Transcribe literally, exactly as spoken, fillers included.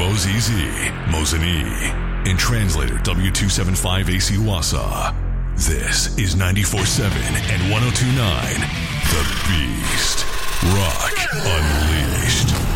O Z Z, Mozini, and translator W two seventy-five A C Wassa. This is ninety-four point seven and one oh two point nine, The Beast. Rock